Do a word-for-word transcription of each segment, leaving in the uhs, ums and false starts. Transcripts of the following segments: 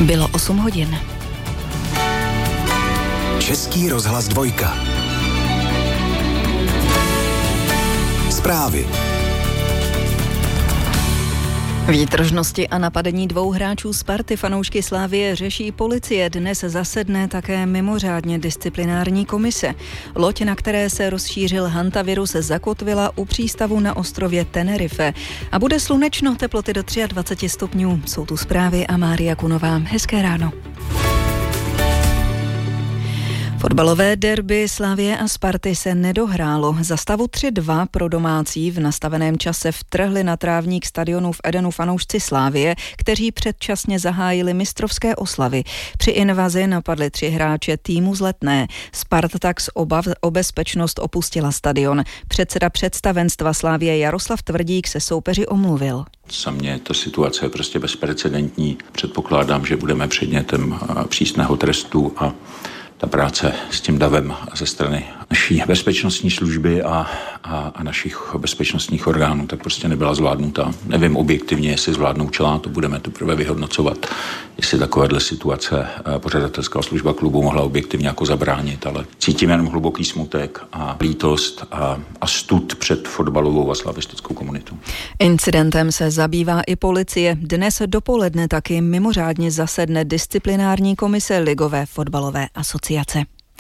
Bylo osm hodin. Český rozhlas dvojka. Zprávy. Výtržnosti a napadení dvou hráčů Sparty fanoušky Slavie řeší policie. Dnes zasedne také mimořádně disciplinární komise. Loď, na které se rozšířil hantavirus, zakotvila u přístavu na ostrově Tenerife. A bude slunečno, teploty do dvacet tři stupňů. Jsou tu zprávy a Mária Kunová. Hezké ráno. Fotbalové derby Slavie a Sparty se nedohrálo. Za stavu tři dva pro domácí v nastaveném čase vtrhli na trávník stadionu v Edenu fanoušci Slavie, kteří předčasně zahájili mistrovské oslavy. Při invazi napadli tři hráče týmu z Letné. Sparta tak z obav o bezpečnost opustila stadion. Předseda představenstva Slavie Jaroslav Tvrdík se soupeři omluvil. Za mě je to situace prostě bezprecedentní. Předpokládám, že budeme předmětem přísného trestu a ta práce s tím davem ze strany naší bezpečnostní služby a, a, a našich bezpečnostních orgánů tak prostě nebyla zvládnuta. Nevím objektivně, jestli zvládnou čelá, to budeme teprve vyhodnocovat, jestli takovéhle situace pořadatelská služba klubu mohla objektivně jako zabránit, ale cítím jenom hluboký smutek a lítost a, a stud před fotbalovou a slavistickou komunitou. Incidentem se zabývá i policie. Dnes dopoledne taky mimořádně zasedne disciplinární komise Ligové fotbalové asociace.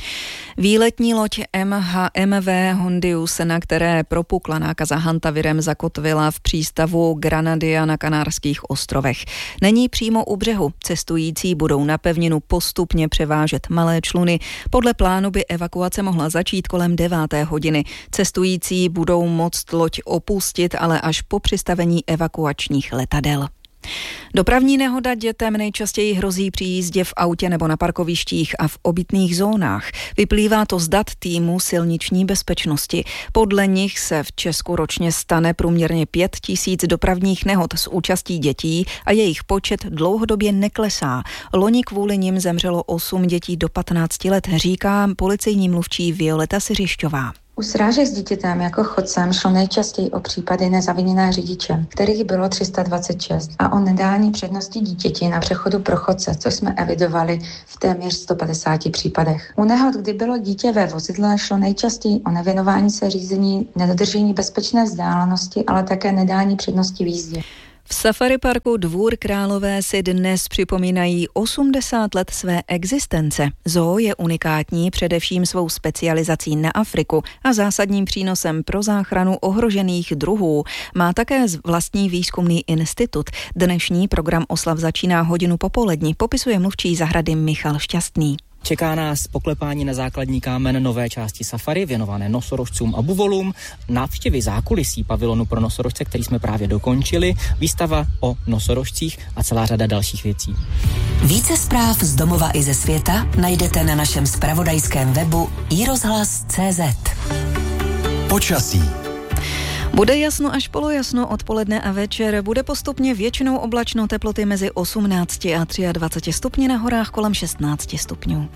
Výletní loď M H M V Hondius, na které propukla nákaza hantavirem, zakotvila v přístavu Granadia na Kanárských ostrovech. Není přímo u břehu. Cestující budou na pevninu postupně převážet malé čluny. Podle plánu by evakuace mohla začít kolem deváté hodiny. Cestující budou moct loď opustit, ale až po přistavení evakuačních letadel. Dopravní nehoda dětem nejčastěji hrozí při jízdě v autě nebo na parkovištích a v obytných zónách. Vyplývá to z dat týmu silniční bezpečnosti. Podle nich se v Česku ročně stane průměrně pět tisíc dopravních nehod s účastí dětí a jejich počet dlouhodobě neklesá. Loni kvůli nim zemřelo osm dětí do patnácti let, říká policejní mluvčí Violeta Siřišťová. U srážek s dítětem jako chodcem šlo nejčastěji o případy nezaviněné řidiče, kterých bylo tři sta dvacet šest, a o nedání přednosti dítěti na přechodu pro chodce, což jsme evidovali v téměř sto padesáti případech. U nehod, kdy bylo dítě ve vozidle, šlo nejčastěji o nevěnování se řízení, nedodržení bezpečné vzdálenosti, ale také nedání přednosti v jízdě. V safari parku Dvůr Králové si dnes připomínají osmdesát let své existence. Zoo je unikátní především svou specializací na Afriku a zásadním přínosem pro záchranu ohrožených druhů. Má také vlastní výzkumný institut. Dnešní program oslav začíná hodinu popolední, popisuje mluvčí zahrady Michal Šťastný. Čeká nás poklepání na základní kámen nové části safari, věnované nosorožcům a buvolům, návštěvy zákulisí pavilonu pro nosorožce, který jsme právě dokončili, výstava o nosorožcích a celá řada dalších věcí. Více zpráv z domova i ze světa najdete na našem zpravodajském webu i rozhlas tečka cé zet. Počasí. Bude jasno až polojasno odpoledne a večer. Bude postupně většinou oblačno, teploty mezi osmnácti a dvaceti třemi stupni, na horách kolem šestnácti stupňů.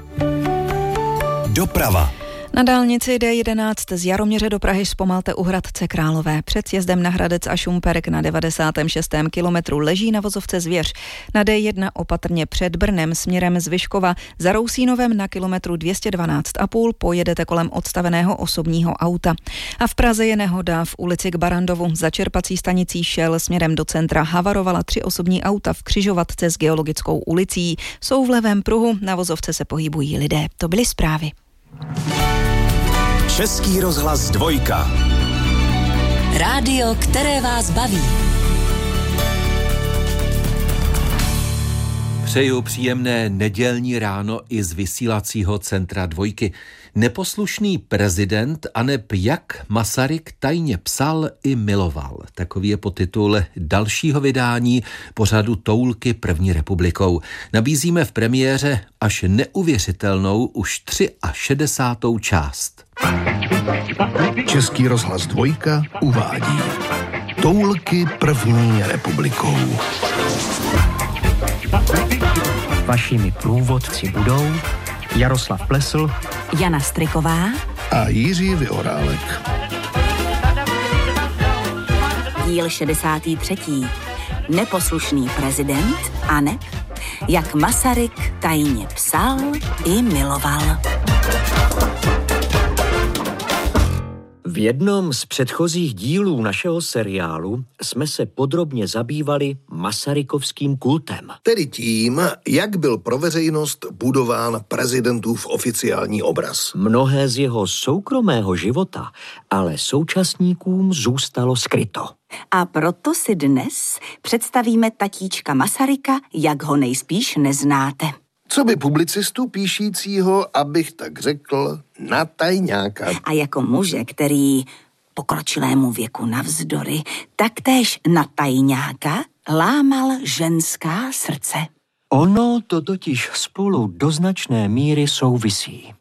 Doprava. Na dálnici D jedenáct z Jaroměře do Prahy zpomalte u Hradce Králové. Před sjezdem na Hradec a Šumperk na devadesátém šestém kilometru leží na vozovce Zvěř. Na D jedna opatrně před Brnem směrem z Vyškova, za Rousínovem na kilometru dvě stě dvanáct a půl pojedete kolem odstaveného osobního auta. A v Praze je nehoda v ulici k Barandovu. Za čerpací stanicí Shell směrem do centra havarovala tři osobní auta v křižovatce s Geologickou ulicí. Jsou v levém pruhu, na vozovce se pohybují lidé. To byly zprávy. Český rozhlas dvojka. Rádio, které vás baví. Přeju příjemné nedělní ráno i z vysílacího centra dvojky. Neposlušný prezident aneb jak Masaryk tajně psal i miloval. Takový je podtitul dalšího vydání pořadu Toulky první republikou. Nabízíme v premiéře až neuvěřitelnou už šedesátou třetí část. Český rozhlas dvojka uvádí Toulky první republikou. Vašimi průvodci budou Jaroslav Plesl, Jana Striková a Jiří Vyhorálek. Díl šedesátý třetí. Neposlušný prezident aneb jak Masaryk tajně psal i miloval. V jednom z předchozích dílů našeho seriálu jsme se podrobně zabývali masarykovským kultem. Tedy tím, jak byl pro veřejnost budován prezidentův oficiální obraz. Mnohé z jeho soukromého života ale současníkům zůstalo skryto. A proto si dnes představíme tatíčka Masaryka, jak ho nejspíš neznáte. Co by publicistu píšícího, abych tak řekl, na tajňáka. A jako muže, který pokročilému věku navzdory, taktéž na tajňáka lámal ženská srdce. Ono to totiž spolu do značné míry souvisí.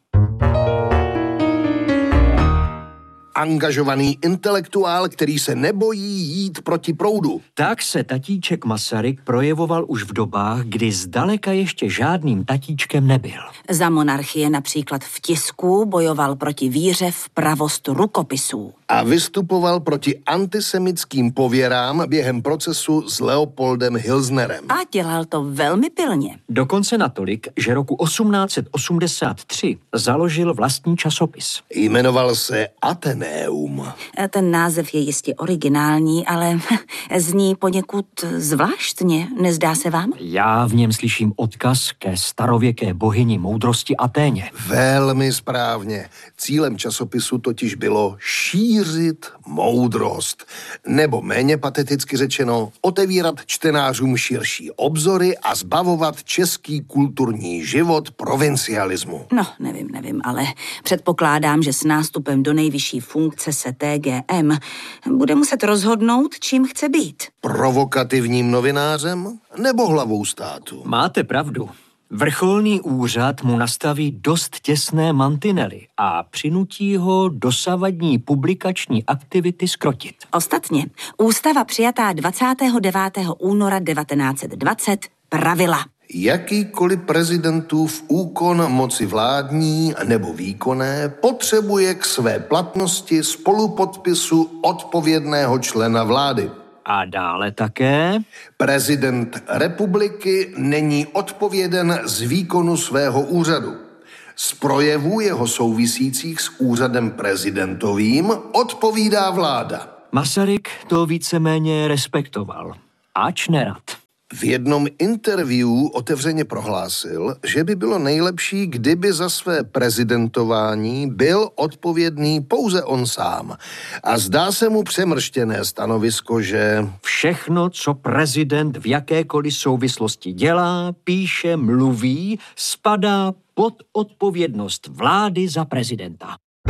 Angažovaný intelektuál, který se nebojí jít proti proudu. Tak se tatíček Masaryk projevoval už v dobách, kdy zdaleka ještě žádným tatíčkem nebyl. Za monarchie například v tisku bojoval proti víře v pravost rukopisů. A vystupoval proti antisemickým pověrám během procesu s Leopoldem Hilsnerem. A dělal to velmi pilně. Dokonce natolik, že roku osmnáct set osmdesát tři založil vlastní časopis. Jmenoval se Ateneum. Ten název je jistě originální, ale zní poněkud zvláštně, nezdá se vám? Já v něm slyším odkaz ke starověké bohyni moudrosti Aténě. Velmi správně. Cílem časopisu totiž bylo šířit moudrost. Nebo méně pateticky řečeno, otevírat čtenářům širší obzory a zbavovat český kulturní život provincialismu. No, nevím, nevím, ale předpokládám, že s nástupem do nejvyšší funkce se T G M bude muset rozhodnout, čím chce být. Provokativním novinářem nebo hlavou státu? Máte pravdu. Vrcholný úřad mu nastaví dost těsné mantinely a přinutí ho dosavadní publikační aktivity zkrotit. Ostatně, ústava přijatá dvacátého devátého února devatenáct set dvacet pravila. Jakýkoliv prezidentův úkon moci vládní nebo výkonné potřebuje k své platnosti spolupodpisu odpovědného člena vlády. A dále také? Prezident republiky není odpověden z výkonu svého úřadu. Z projevů jeho souvisících s úřadem prezidentovým odpovídá vláda. Masaryk to víceméně respektoval, ač nerad. V jednom interview otevřeně prohlásil, že by bylo nejlepší, kdyby za své prezidentování byl odpovědný pouze on sám. A zdá se mu přemrštěné stanovisko, že všechno, co prezident v jakékoliv souvislosti dělá, píše, mluví, spadá pod odpovědnost vlády za prezidenta.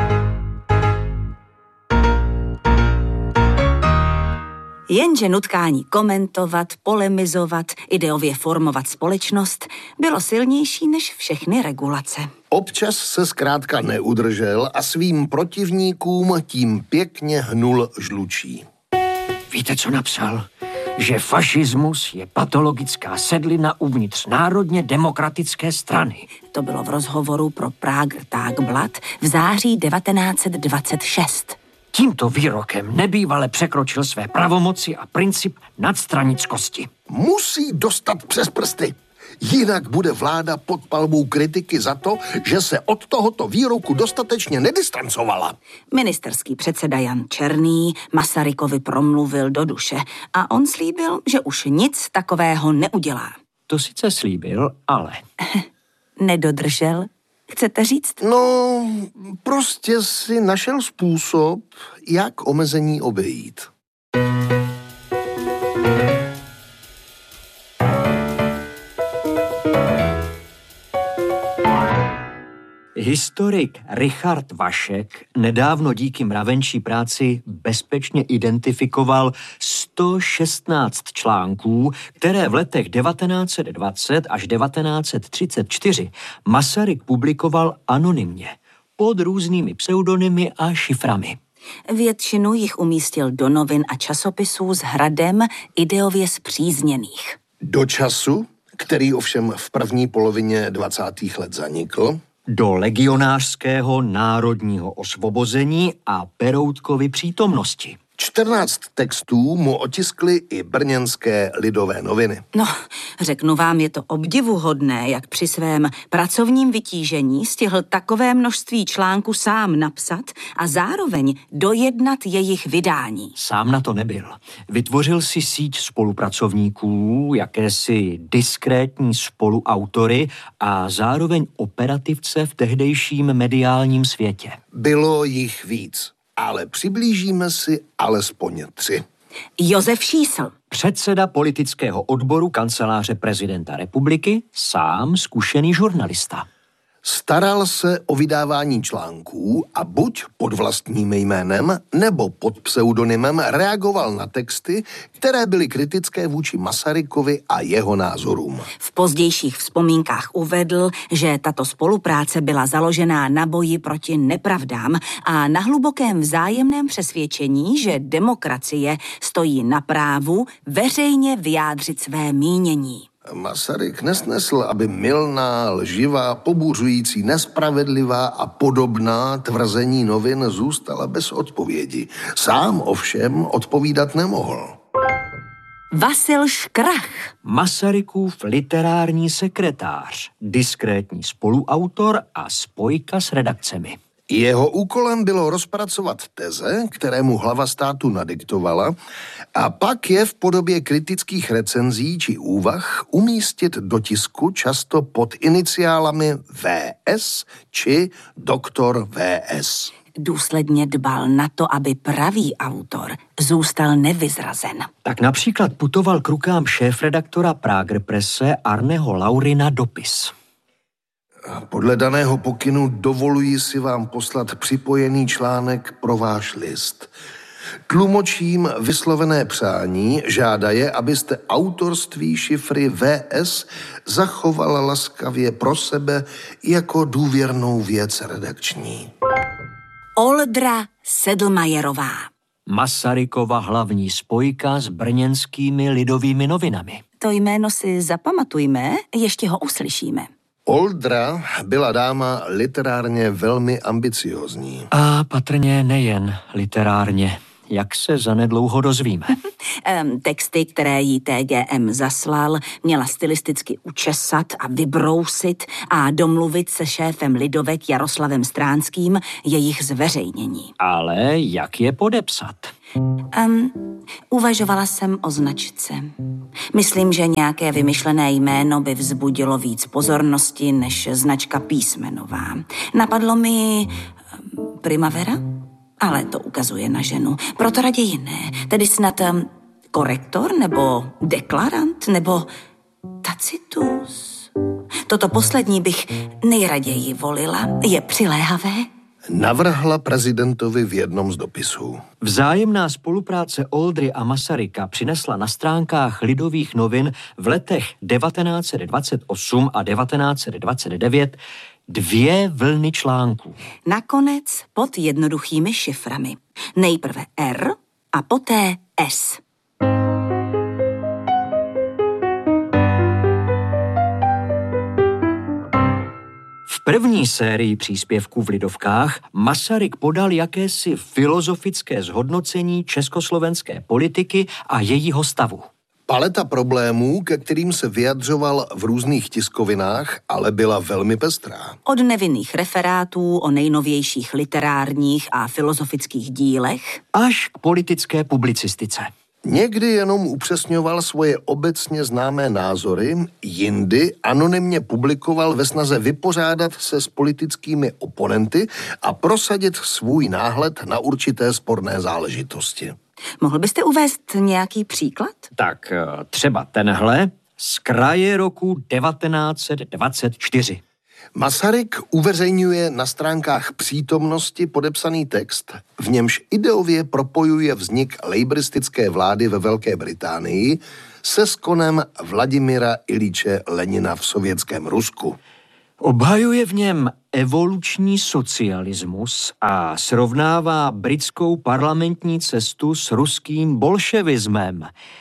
Jenže nutkání komentovat, polemizovat, ideově formovat společnost bylo silnější než všechny regulace. Občas se zkrátka neudržel a svým protivníkům tím pěkně hnul žlučí. Víte, co napsal? Že fašismus je patologická sedlina uvnitř národně demokratické strany. To bylo v rozhovoru pro Prager Tagblatt v září devatenáct set dvacet šest. Tímto výrokem nebývale překročil své pravomoci a princip nadstranickosti. Musí dostat přes prsty. Jinak bude vláda pod palbou kritiky za to, že se od tohoto výroku dostatečně nedistancovala. Ministerský předseda Jan Černý Masarykovi promluvil do duše a on slíbil, že už nic takového neudělá. To sice slíbil, ale... Nedodržel? Chcete říct? No, prostě si našel způsob, jak omezení obejít. Historik Richard Vašek nedávno díky mravenčí práci bezpečně identifikoval sto šestnáct článků, které v letech devatenáct set dvacet až devatenáct set třicet čtyři Masaryk publikoval anonymně, pod různými pseudonymy a šiframi. Většinu jich umístil do novin a časopisů s hradem ideově spřízněných. Do času, který ovšem v první polovině dvacátých let zanikl, do legionářského národního osvobození a Peroutkovy přítomnosti. čtrnáct textů mu otiskly i brněnské Lidové noviny. No, řeknu vám, je to obdivuhodné, jak při svém pracovním vytížení stihl takové množství článků sám napsat a zároveň dojednat jejich vydání. Sám na to nebyl. Vytvořil si síť spolupracovníků, jakési diskrétní spoluautory a zároveň operativce v tehdejším mediálním světě. Bylo jich víc, ale přiblížíme si alespoň tři. Josef Šísl. Předseda politického odboru kanceláře prezidenta republiky, sám zkušený žurnalista. Staral se o vydávání článků a buď pod vlastním jménem nebo pod pseudonymem reagoval na texty, které byly kritické vůči Masarykovi a jeho názorům. V pozdějších vzpomínkách uvedl, že tato spolupráce byla založená na boji proti nepravdám a na hlubokém vzájemném přesvědčení, že demokracie stojí na právu veřejně vyjádřit své mínění. Masaryk nesnesl, aby mylná, lživá, pobuřující, nespravedlivá a podobná tvrzení novin zůstala bez odpovědi. Sám ovšem odpovídat nemohl. Vasil Škrach. Masarykův literární sekretář, diskrétní spoluautor a spojka s redakcemi. Jeho úkolem bylo rozpracovat teze, které mu hlava státu nadiktovala, a pak je v podobě kritických recenzí či úvah umístit do tisku často pod iniciálami V S či doktor V S. Důsledně dbal na to, aby pravý autor zůstal nevyzrazen. Tak například putoval k rukám šéfredaktora Prager Presse Arneho Laurina dopis. Podle daného pokynu dovoluji si vám poslat připojený článek pro váš list. Tlumočím vyslovené přání, žádaje, abyste autorství šifry V S zachovala laskavě pro sebe jako důvěrnou věc redakční. Oldra Sedlmajerová. Masarykova hlavní spojka s brněnskými Lidovými novinami. To jméno si zapamatujme, ještě ho uslyšíme. Oldra byla dáma literárně velmi ambiciozní. A patrně nejen literárně, jak se zanedlouho dozvíme. Texty, které jí T G M zaslal, měla stylisticky učesat a vybrousit a domluvit se šéfem Lidovek Jaroslavem Stránským jejich zveřejnění. Ale jak je podepsat? Um, uvažovala jsem o značce. Myslím, že nějaké vymyšlené jméno by vzbudilo víc pozornosti než značka písmenová. Napadlo mi um, Primavera? Ale to ukazuje na ženu. Proto raději ne. Tedy snad um, korektor, nebo deklarant, nebo tacitus. Toto poslední bych nejraději volila. Je přiléhavé? Navrhla prezidentovi v jednom z dopisů. Vzájemná spolupráce Oldry a Masaryka přinesla na stránkách Lidových novin v letech devatenáct set dvacet osm a devatenáct set dvacet devět dvě vlny článků. Nakonec pod jednoduchými šiframi. Nejprve R a poté S. V první sérii příspěvků v Lidovkách Masaryk podal jakési filozofické zhodnocení československé politiky a jejího stavu. Paleta problémů, ke kterým se vyjadřoval v různých tiskovinách, ale byla velmi pestrá. Od nevinných referátů o nejnovějších literárních a filozofických dílech až k politické publicistice. Někdy jenom upřesňoval svoje obecně známé názory, jindy anonymně publikoval ve snaze vypořádat se s politickými oponenty a prosadit svůj náhled na určité sporné záležitosti. Mohl byste uvést nějaký příklad? Tak třeba tenhle z kraje roku devatenáct set dvacet čtyři. Masaryk uveřejňuje na stránkách Přítomnosti podepsaný text, v němž ideově propojuje vznik lejbristické vlády ve Velké Británii se skonem Vladimira Iliče Lenina v sovětském Rusku. Obhajuje v něm evoluční socialismus a srovnává britskou parlamentní cestu s ruským bolševismem.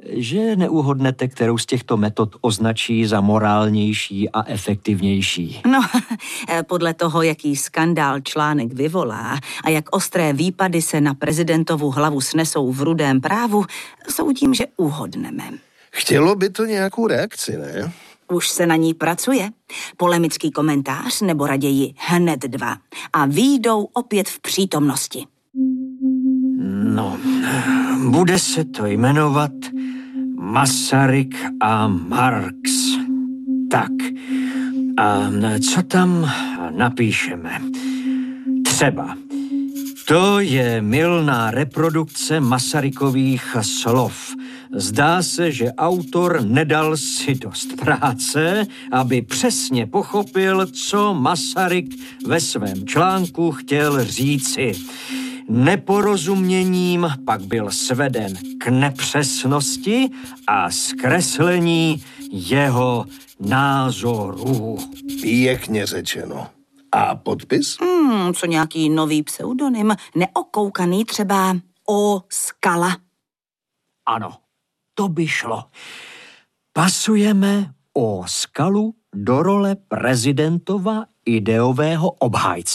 že neuhodnete, kterou z těchto metod označí za morálnější a efektivnější. No, podle toho, jaký skandál článek vyvolá a jak ostré výpady se na prezidentovu hlavu snesou v Rudém právu, soudím, že uhodneme. Chtělo by to nějakou reakci, ne? Už se na ní pracuje. Polemický komentář nebo raději hned dva. A výjdou opět v přítomnosti. No, bude se to jmenovat Masaryk a Marx. Tak, a co tam napíšeme? Třeba, to je mylná reprodukce Masarykových slov. Zdá se, že autor nedal si dost práce, aby přesně pochopil, co Masaryk ve svém článku chtěl říci. Neporozuměním pak byl sveden k nepřesnosti a zkreslení jeho názorů. Pěkně řečeno. A podpis? Hmm, co nějaký nový pseudonym, neokoukaný třeba O. Skala. Ano, to by šlo. Pasujeme O. Skalu do role prezidentova ideového obhájce.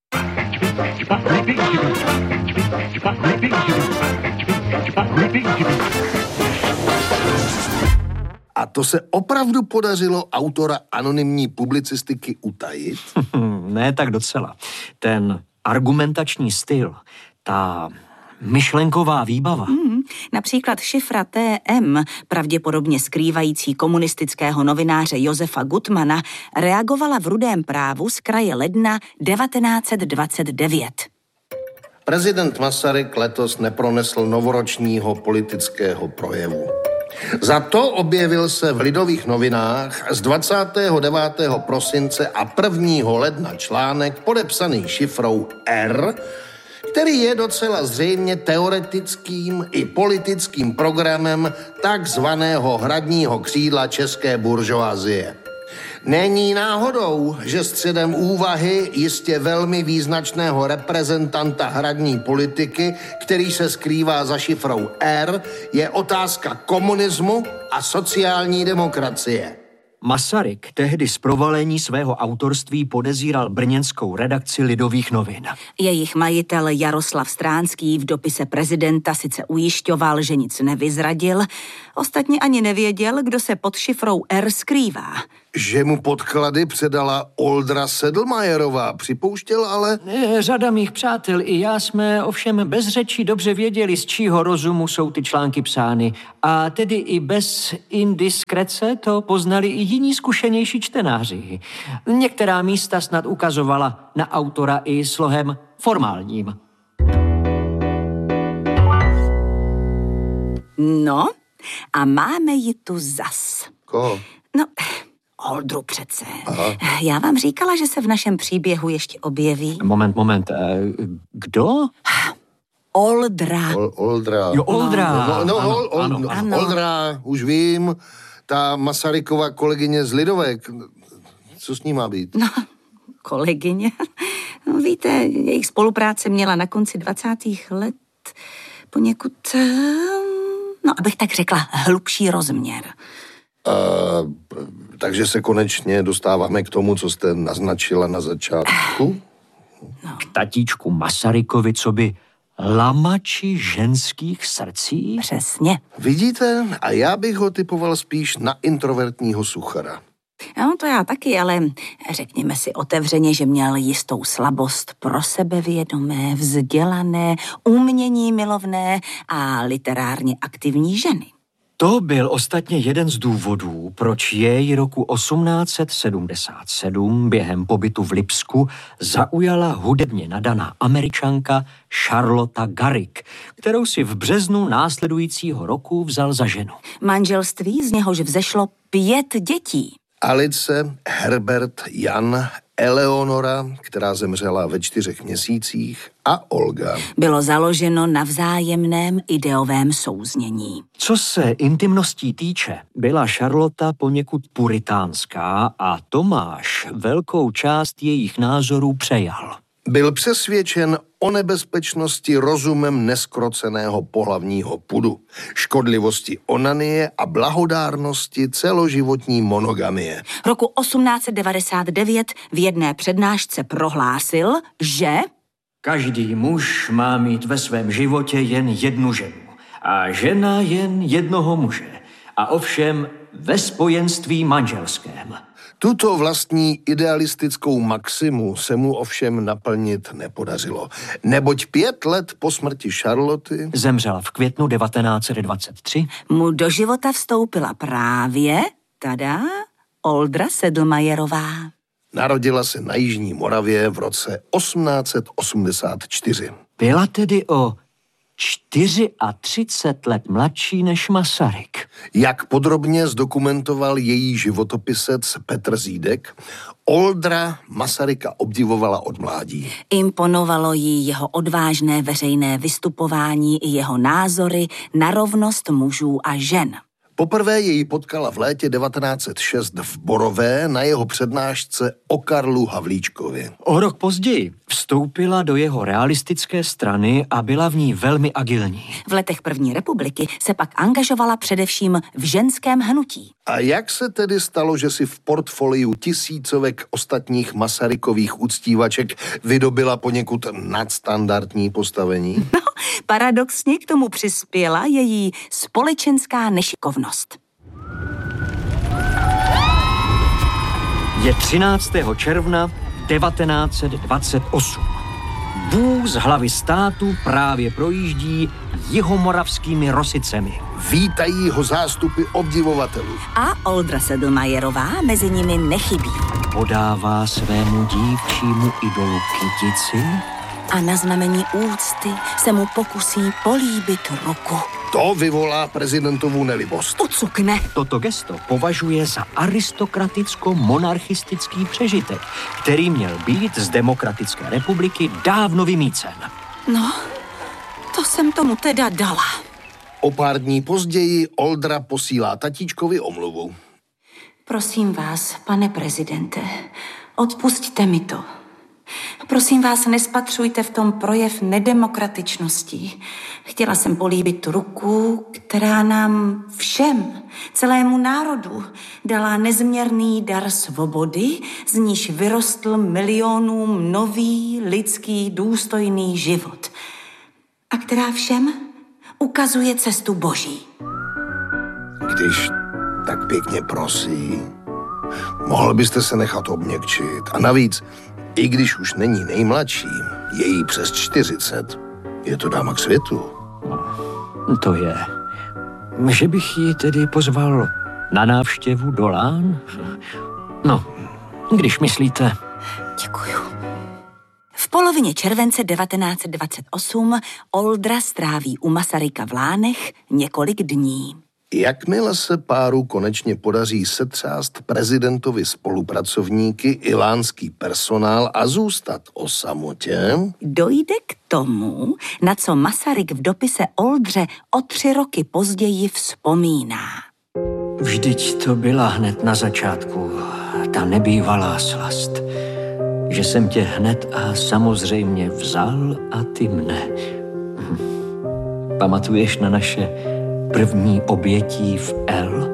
A to se opravdu podařilo autora anonymní publicistiky utajit? Ne tak docela. Ten argumentační styl, ta myšlenková výbava. Hmm, například šifra T M, pravděpodobně skrývající komunistického novináře Josefa Gutmana, reagovala v Rudém právu z kraje ledna devatenáct dvacet devět. Prezident Masaryk letos nepronesl novoročního politického projevu. Za to objevil se v Lidových novinách z dvacátého devátého prosince a prvního ledna článek podepsaný šifrou R, který je docela zřejmě teoretickým i politickým programem takzvaného hradního křídla české buržoazie. Není náhodou, že středem úvahy jistě velmi význačného reprezentanta hradní politiky, který se skrývá za šifrou R, je otázka komunismu a sociální demokracie. Masaryk tehdy z provalení svého autorství podezíral brněnskou redakci Lidových novin. Jejich majitel Jaroslav Stránský v dopise prezidenta sice ujišťoval, že nic nevyzradil, ostatně ani nevěděl, kdo se pod šifrou R skrývá. Že mu podklady předala Oldra Sedlmajerová, připouštěl ale... Řada mých přátel i já jsme ovšem bez řečí dobře věděli, z čího rozumu jsou ty články psány. A tedy i bez indiskrece to poznali i jiní zkušenější čtenáři. Některá místa snad ukazovala na autora i slohem formálním. No, a máme ji tu zas. Koho? No... Oldru přece. Aha. Já vám říkala, že se v našem příběhu ještě objeví. Moment, moment. Kdo? Oldra. Ol, Oldra. Jo, Oldra. No, no, ano, ol, ol, ano, no, ano. Oldra, už vím. Ta Masarykova kolegyně z Lidovek. Co s ní má být? No, kolegyně. No, víte, jejich spolupráce měla na konci dvacátých let poněkud, no, abych tak řekla, hlubší rozměr. Uh, takže se konečně dostáváme k tomu, co jste naznačila na začátku. No. K tatíčku Masarykovi, co by lamači ženských srdcí? Přesně. Vidíte? A já bych ho typoval spíš na introvertního suchara. No, to já taky, ale řekněme si otevřeně, že měl jistou slabost pro sebevědomé, vzdělané, umění milovné a literárně aktivní ženy. To byl ostatně jeden z důvodů, proč jej roku osmnáct set sedmdesát sedm během pobytu v Lipsku zaujala hudebně nadaná Američanka Charlotta Garrick, kterou si v březnu následujícího roku vzal za ženu. Manželství, z něhož vzešlo pět dětí. Alice, Herbert, Jan, Eleonora, která zemřela ve čtyřech měsících, a Olga. Bylo založeno na vzájemném ideovém souznění. Co se intimností týče, byla Charlotta poněkud puritánská a Tomáš velkou část jejich názorů přejal. Byl přesvědčen o nebezpečnosti rozumem neskroceného pohlavního pudu, škodlivosti onanie a blahodárnosti celoživotní monogamie. Roku osmnáct set devadesát devět v jedné přednášce prohlásil, že každý muž má mít ve svém životě jen jednu ženu a žena jen jednoho muže. A ovšem ve spojenství manželském. Tuto vlastní idealistickou maximu se mu ovšem naplnit nepodařilo, neboť pět let po smrti Charloty zemřela v květnu devatenáct set dvacet tři. Mu do života vstoupila právě, tada, Oldra Sedlmajerová. Narodila se na Jižní Moravě v roce osmnáct set osmdesát čtyři. Byla tedy o třicet čtyři let mladší než Masaryk. Jak podrobně zdokumentoval její životopisec Petr Zídek, Oldra Masaryka obdivovala od mládí. Imponovalo jí jeho odvážné veřejné vystupování i jeho názory na rovnost mužů a žen. Poprvé jej potkala v létě devatenáct set šest v Borové na jeho přednášce o Karlu Havlíčkovi. O rok později vstoupila do jeho realistické strany a byla v ní velmi agilní. V letech první republiky se pak angažovala především v ženském hnutí. A jak se tedy stalo, že si v portfoliu tisícovek ostatních Masarykových uctívaček vydobila poněkud nadstandardní postavení? No, paradoxně k tomu přispěla její společenská nešikovnost. Je třináctého června devatenáct set dvacet osm. Vůz hlavy státu právě projíždí jihomoravskými Rosicemi. Vítají ho zástupy obdivovatelů. A Oldra Sedlmajerová mezi nimi nechybí. Podává svému dívčímu idolu kytici a na znamení úcty se mu pokusí políbit ruku. To vyvolá prezidentovu nelibost. Ucukne. Toto gesto považuje za aristokraticko-monarchistický přežitek, který měl být z Demokratické republiky dávno vymýcen. No, to jsem tomu teda dala. O pár dní později Oldra posílá tatíčkovi omluvu. Prosím vás, pane prezidente, odpusťte mi to. Prosím vás, nespatřujte v tom projev nedemokratičnosti. Chtěla jsem políbit ruku, která nám všem, celému národu, dala nezměrný dar svobody, z níž vyrostl milionům nový lidský důstojný život. A která všem ukazuje cestu Boží. Když tak pěkně prosí, mohl byste se nechat obměkčit. A navíc, i když už není nejmladší, je jí přes čtyřicet. Je to dáma k světu. To je. Že bych ji tedy pozval na návštěvu do Lán? No, když myslíte. Děkuju. V polovině července devatenáct set dvacet osm Oldra stráví u Masaryka v Lánech několik dní. Jakmile se páru konečně podaří setřást prezidentovi spolupracovníky i lánský personál a zůstat o samotě, dojde k tomu, na co Masaryk v dopise Oldře o tři roky později vzpomíná. Vždyť to byla hned na začátku ta nebývalá slast, že jsem tě hned a samozřejmě vzal a ty mne. Pamatuješ na naše první obětí v L?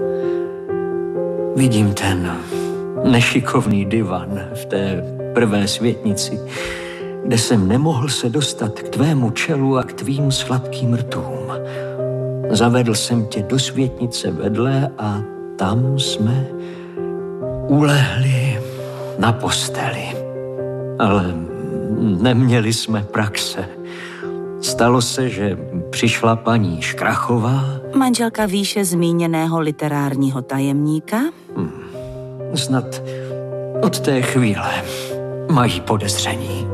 Vidím ten nešikovný divan v té prvé světnici, kde jsem nemohl se dostat k tvému čelu a k tvým sladkým rtům. Zavedl jsem tě do světnice vedle a tam jsme ulehli na posteli. Ale neměli jsme praxe. Stalo se, že přišla paní Škrachová, manželka výše zmíněného literárního tajemníka. Hmm. Snad od té chvíle mají podezření.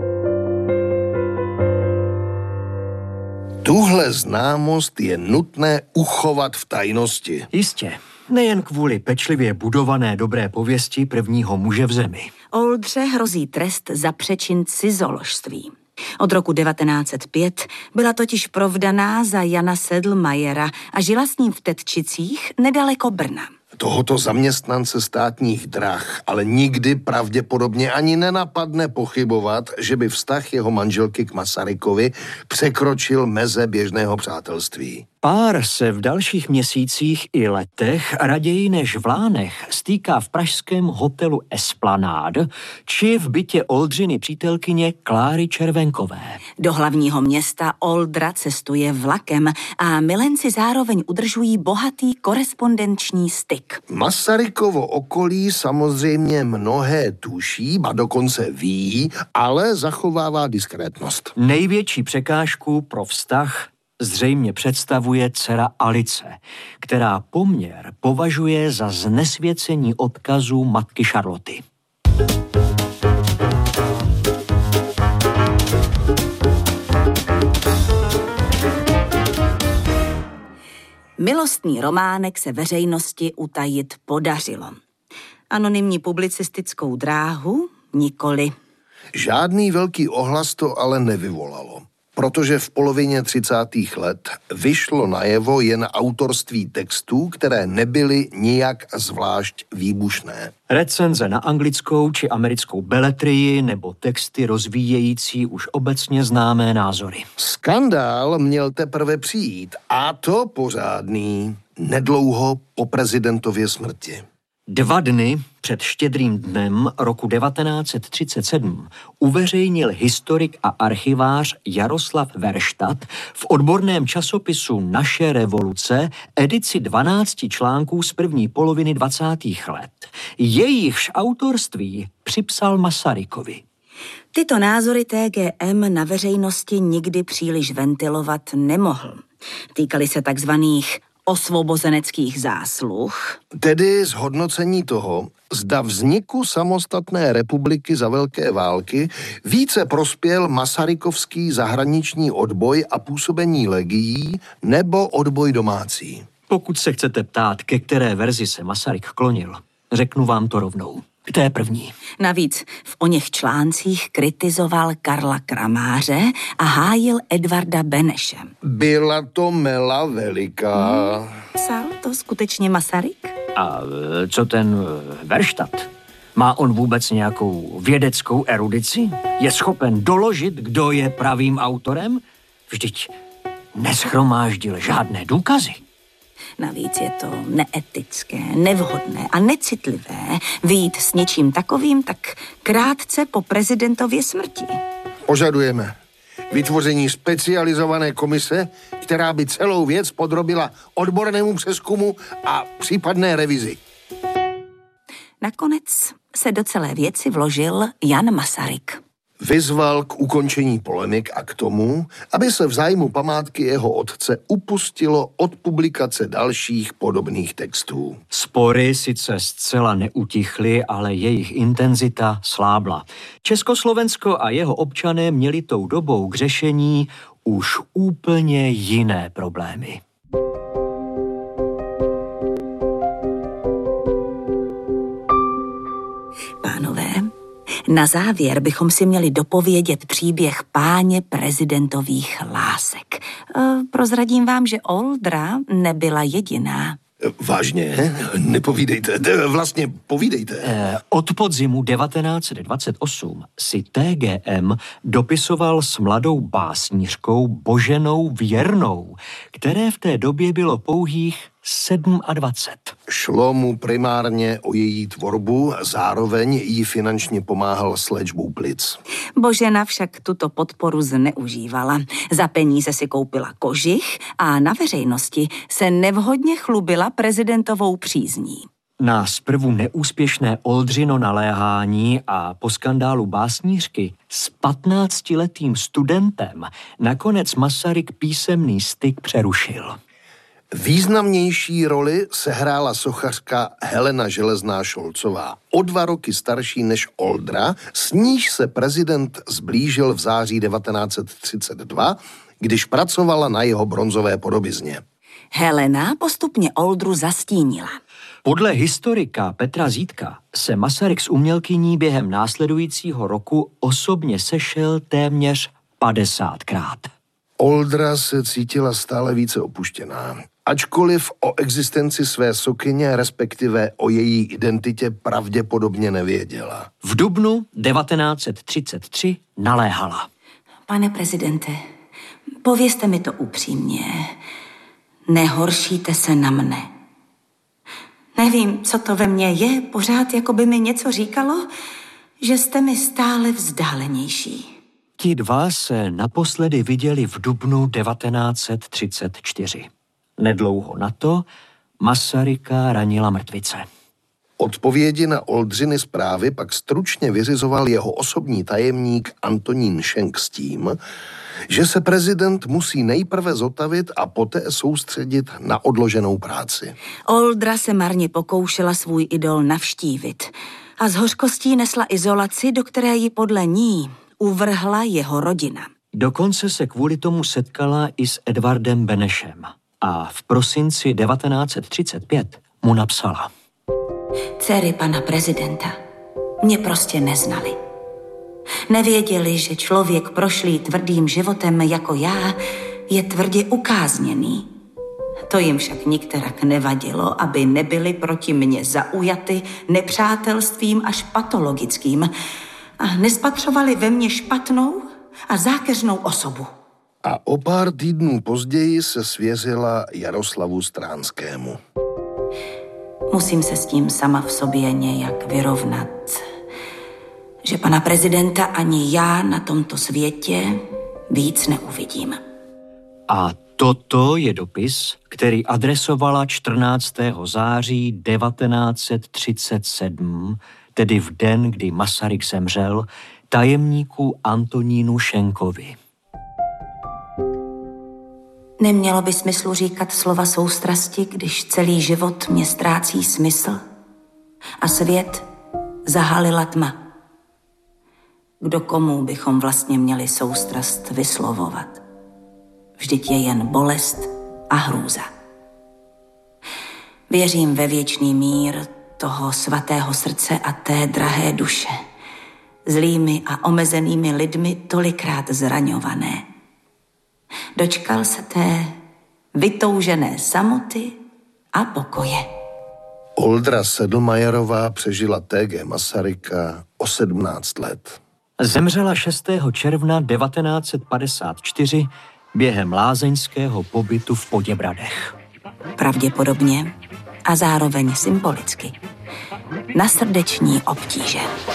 Tuhle známost je nutné uchovat v tajnosti. Jistě. Nejen kvůli pečlivě budované dobré pověsti prvního muže v zemi. Oldře hrozí trest za přečin cizoložství. Od roku devatenáct set pět byla totiž provdaná za Jana Sedlmajera a žila s ním v Tetčicích nedaleko Brna. Tohoto zaměstnance státních drah ale nikdy pravděpodobně ani nenapadne pochybovat, že by vztah jeho manželky k Masarykovi překročil meze běžného přátelství. Pár se v dalších měsících i letech raději než v Lánech stýká v pražském hotelu Esplanade či v bytě Oldřiny přítelkyně Kláry Červenkové. Do hlavního města Oldra cestuje vlakem a milenci zároveň udržují bohatý korespondenční styk. Masarykovo okolí samozřejmě mnohé tuší, a dokonce ví, ale zachovává diskrétnost. Největší překážku pro vztah zřejmě představuje dcera Alice, která poměr považuje za znesvěcení odkazu matky Charloty. Milostný románek se veřejnosti utajit podařilo. Anonymní publicistickou dráhu nikoli. Žádný velký ohlas to ale nevyvolalo, protože v polovině třicátých let vyšlo najevo jen autorství textů, které nebyly nijak zvlášť výbušné. Recenze na anglickou či americkou beletrii nebo texty rozvíjející už obecně známé názory. Skandál měl teprve přijít, a to pořádný, nedlouho po prezidentově smrti. Dva dny před Štědrým dnem roku devatenáct set třicet sedm uveřejnil historik a archivář Jaroslav Verštat v odborném časopisu Naše revoluce edici dvanácti článků z první poloviny dvacátých let. Jejichž autorství připsal Masarykovi. Tyto názory T G M na veřejnosti nikdy příliš ventilovat nemohl. Týkaly se takzvaných osvobozeneckých zásluh. Tedy zhodnocení toho, zda vzniku samostatné republiky za velké války více prospěl masarykovský zahraniční odboj a působení legií nebo odboj domácí. Pokud se chcete ptát, ke které verzi se Masaryk klonil, řeknu vám to rovnou. K té první. Navíc v oněch článcích kritizoval Karla Kramáře a hájil Edvarda Beneše. Byla to mela veliká. Hmm. Psal to skutečně Masaryk? A co ten Verštat? Má on vůbec nějakou vědeckou erudici? Je schopen doložit, kdo je pravým autorem? Vždyť neschromáždil žádné důkazy. Navíc je to neetické, nevhodné a necitlivé vyjít s něčím takovým tak krátce po prezidentově smrti. Požadujeme vytvoření specializované komise, která by celou věc podrobila odbornému přezkumu a případné revizi. Nakonec se do celé věci vložil Jan Masaryk. Vyzval k ukončení polemik a k tomu, aby se v zájmu památky jeho otce upustilo od publikace dalších podobných textů. Spory sice zcela neutichly, ale jejich intenzita slábla. Československo a jeho občané měli tou dobou k řešení už úplně jiné problémy. Pánové, na závěr bychom si měli dopovědět příběh páně prezidentových lásek. E, prozradím vám, že Oldra nebyla jediná. Vážně? Nepovídejte. Vlastně povídejte. E, od podzimu devatenáct set dvacet osm si T G M dopisoval s mladou básnířkou Boženou Věrnou, které v té době bylo pouhých dvacet sedm. Šlo mu primárně o její tvorbu, zároveň jí finančně pomáhal s léčbou plic. Božena však tuto podporu zneužívala. Za peníze si koupila kožich a na veřejnosti se nevhodně chlubila prezidentovou přízní. Na zprvu neúspěšné Oldřino naléhání a po skandálu básnířky s patnáctiletým studentem nakonec Masaryk písemný styk přerušil. Významnější roli sehrála sochařka Helena Železná Šolcová, o dva roky starší než Oldra, s níž se prezident zblížil v září devatenáct set třicet dva, když pracovala na jeho bronzové podobizně. Helena postupně Oldru zastínila. Podle historika Petra Zítka se Masaryk s umělkyní během následujícího roku osobně sešel téměř padesátkrát. Oldra se cítila stále více opuštěná. Ačkoliv o existenci své sokyně, respektive o její identitě pravděpodobně nevěděla. V dubnu devatenáct set třicet tři naléhala. Pane prezidente, povězte mi to upřímně. Nehoršíte se na mne. Nevím, co to ve mně je, pořád jako by mi něco říkalo, že jste mi stále vzdálenější. Ti dva se naposledy viděli v dubnu devatenáct set třicet čtyři. Nedlouho na to Masaryka ranila mrtvice. Odpovědi na Oldřiny zprávy pak stručně vyřizoval jeho osobní tajemník Antonín Schenk s tím, že se prezident musí nejprve zotavit a poté soustředit na odloženou práci. Oldra se marně pokoušela svůj idol navštívit a s hořkostí nesla izolaci, do které ji podle ní uvrhla jeho rodina. Dokonce se kvůli tomu setkala i s Edvardem Benešem a v prosinci devatenáct set třicet pět mu napsala. Dcery pana prezidenta mě prostě neznali. Nevěděli, že člověk prošlý tvrdým životem jako já je tvrdě ukázněný. To jim však nikterak nevadilo, aby nebyli proti mně zaujaty nepřátelstvím až patologickým a nespatřovali ve mně špatnou a zákeřnou osobu. A o pár týdnů později se svěřila Jaroslavu Stránskému. Musím se s tím sama v sobě nějak vyrovnat, že pana prezidenta ani já na tomto světě víc neuvidím. A toto je dopis, který adresovala čtrnáctého září devatenáct set třicet sedm, tedy v den, kdy Masaryk zemřel, tajemníku Antonínu Schenkovi. Nemělo by smyslu říkat slova soustrasti, když celý život mě ztrácí smysl a svět zahalila tma. Kdo komu bychom vlastně měli soustrast vyslovovat? Vždyť je jen bolest a hrůza. Věřím ve věčný mír toho svatého srdce a té drahé duše, zlými a omezenými lidmi tolikrát zraňované. Dočkal se té vytoužené samoty a pokoje. Oldra Sedlmajerová přežila T G Masaryka o sedmnáct let. Zemřela šestého června devatenáct set padesát čtyři během lázeňského pobytu v Poděbradech. Pravděpodobně a zároveň symbolicky na srdeční obtíže.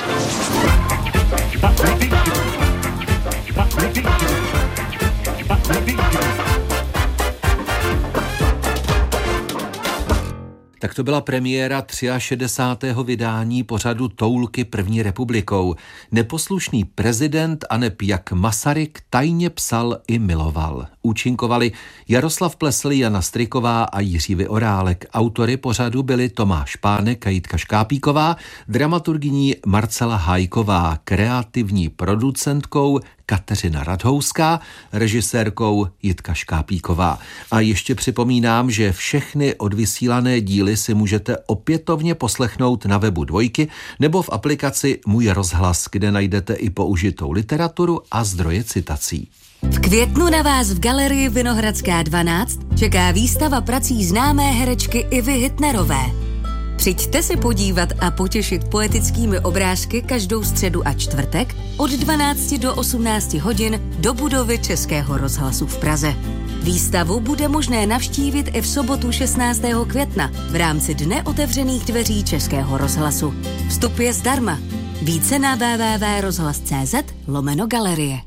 Tak to byla premiéra šedesátého třetího vydání pořadu Toulky první republikou. Neposlušný prezident aneb jak Masaryk tajně psal i miloval. Účinkovali Jaroslav Plesl, Jana Stryková a Jiří Vyorálek. Autory pořadu byli Tomáš Pánek a Jitka Škápíková, dramaturgyní Marcela Hájková, kreativní producentkou Kateřina Radhouská, režisérkou Jitka Škápíková. A ještě připomínám, že všechny odvysílané díly si můžete opětovně poslechnout na webu Dvojky nebo v aplikaci Můj rozhlas, kde najdete i použitou literaturu a zdroje citací. V květnu na vás v galerii Vinohradská dvanáct čeká výstava prací známé herečky Ivy Hitnerové. Přijďte se podívat a potěšit poetickými obrázky každou středu a čtvrtek od dvanácti do osmnácti hodin do budovy Českého rozhlasu v Praze. Výstavu bude možné navštívit i v sobotu šestnáctého května v rámci Dne otevřených dveří Českého rozhlasu. Vstup je zdarma. Více na www rozhlas tečka cz lomeno galerie.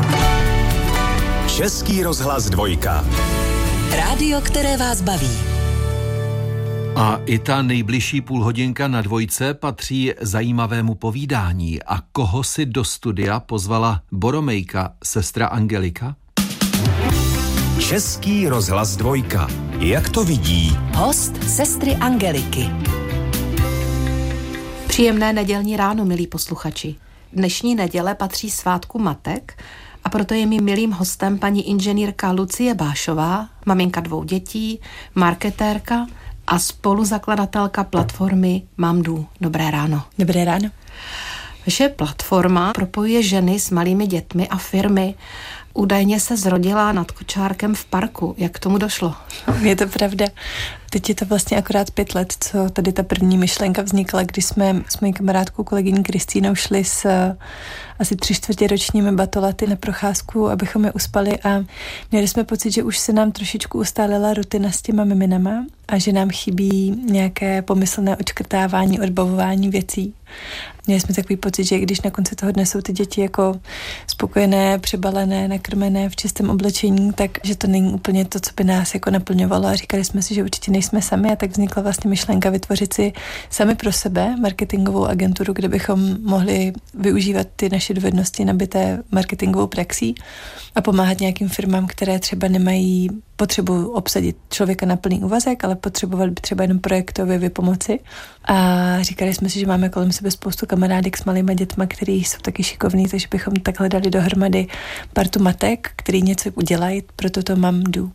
Český rozhlas Dvojka. Rádio, které vás baví. A i ta nejbližší půlhodinka na Dvojce patří zajímavému povídání. A koho si do studia pozvala Boromejka, sestra Angelika? Český rozhlas Dvojka. Jak to vidí? Host sestry Angeliky. Příjemné nedělní ráno, milí posluchači. Dnešní neděle patří svátku matek a proto je mým milým hostem paní inženýrka Lucie Bášová, maminka dvou dětí, marketérka a spoluzakladatelka platformy Mamdu. Dobré ráno. Dobré ráno. Vaše platforma propojuje ženy s malými dětmi a firmy údajně se zrodila nad kočárkem v parku. Jak k tomu došlo? Je to pravda. Teď je to vlastně akorát pět let, co tady ta první myšlenka vznikla, když jsme s mojí kamarádkou kolegyní Kristýnou šli s asi tři čtvrtě ročními batolaty na procházku, abychom je uspali a měli jsme pocit, že už se nám trošičku ustálila rutina s těma miminama a že nám chybí nějaké pomyslné odškrtávání, odbavování věcí. Měli jsme takový pocit, že když na konci toho dne jsou ty děti jako spokojené, přebalené, nakrmené v čistém oblečení, tak že to není úplně to, co by nás jako naplňovalo a říkali jsme si, že určitě nejsme sami a tak vznikla vlastně myšlenka vytvořit si sami pro sebe marketingovou agenturu, kde bychom mohli využívat ty naše dovednosti nabité marketingovou praxí a pomáhat nějakým firmám, které třeba nemají potřebu obsadit člověka na plný úvazek, ale potřebovali by třeba jenom projektově vypomoci. A říkali jsme si, že máme kolem sebe spoustu kamarádek s malýma dětma, který jsou taky šikovní, takže bychom takhle dali dohromady partu matek, který něco udělají pro toto mamdu.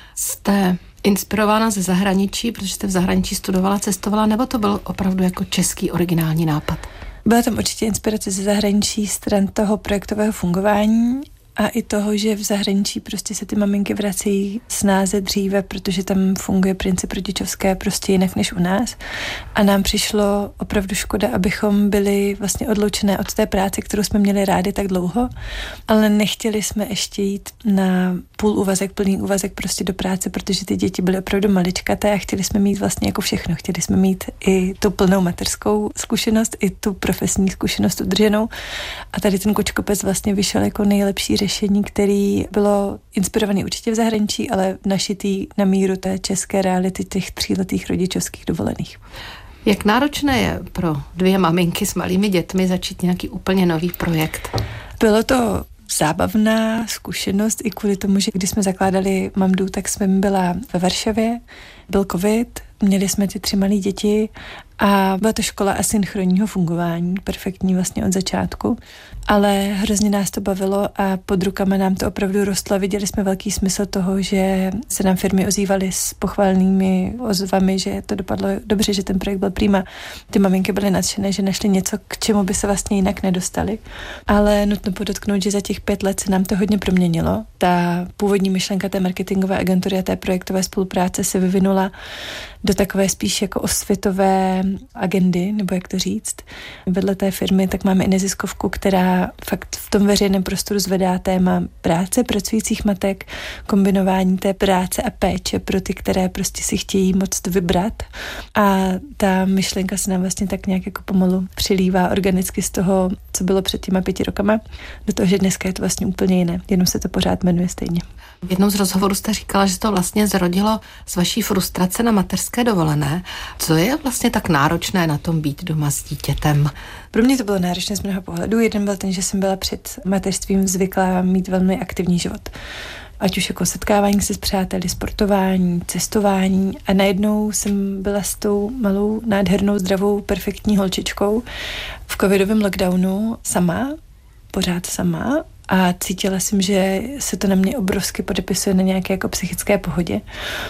Jste inspirována ze zahraničí, protože jste v zahraničí studovala, cestovala, nebo to byl opravdu jako český originální nápad? Byla tam určitě inspirace ze zahraničí stran toho projektového fungování a i toho, že v zahraničí prostě se ty maminky vracejí snáze dříve, protože tam funguje princip rodičovské prostě jinak než u nás. A nám přišlo opravdu škoda, abychom byli vlastně odloučené od té práce, kterou jsme měli rádi tak dlouho, ale nechtěli jsme ještě jít na půl úvazek, plný úvazek prostě do práce, protože ty děti byly opravdu maličkaté a chtěli jsme mít vlastně jako všechno. Chtěli jsme mít i tu plnou mateřskou zkušenost, i tu profesní zkušenost udrženou. A tady ten kočkopec vlastně vyšel jako nejlepší řešení, který bylo inspirovaný určitě v zahraničí, ale našitý na míru té české reality těch tříletých rodičovských dovolených. Jak náročné je pro dvě maminky s malými dětmi začít nějaký úplně nový projekt? Bylo to zábavná zkušenost i kvůli tomu, že když jsme zakládali Mamdu, tak jsem byla ve Varšavě, byl covid, měli jsme ty tři malé děti a byla to škola asynchronního fungování, perfektní vlastně od začátku, ale hrozně nás to bavilo a pod rukama nám to opravdu rostlo. Viděli jsme velký smysl toho, že se nám firmy ozývaly s pochvalnými ozvami, že to dopadlo dobře, že ten projekt byl prima. Ty maminky byly nadšené, že našly něco, k čemu by se vlastně jinak nedostali. Ale nutno podotknout, že za těch pět let se nám to hodně proměnilo. Ta původní myšlenka té marketingové agentury a té projektové spolupráce se vyvinula do takové spíš jako osvětové agendy, nebo jak to říct. Vedle té firmy tak máme i neziskovku, která fakt v tom veřejném prostoru zvedá téma práce pracujících matek, kombinování té práce a péče pro ty, které prostě si chtějí moc vybrat. A ta myšlenka se nám vlastně tak nějak jako pomalu přilívá organicky z toho, co bylo před těma pěti rokama, do toho, že dneska je to vlastně úplně jiné, jenom se to pořád jmenuje stejně. V jednom z rozhovorů jste říkala, že to vlastně zrodilo z vaší frustrace na mateřské dovolené. Co je vlastně tak náročné na tom být doma s dítětem? Pro mě to bylo náročné z mnoha pohledů. Jeden byl ten, že jsem byla před mateřstvím zvyklá mít velmi aktivní život. Ať už jako setkávání se s přáteli, sportování, cestování a najednou jsem byla s tou malou, nádhernou, zdravou, perfektní holčičkou v covidovém lockdownu sama, pořád sama. A cítila jsem, že se to na mě obrovsky podepisuje na nějaké jako psychické pohodě.